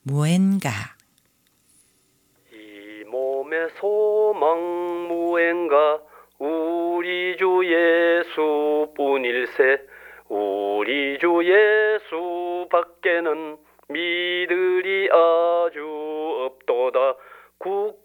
무엔가. 이 몸의 소망 무엔가 우리 주 예수뿐일세. 우리 주 예수 밖에는 믿으리 아주 없도다.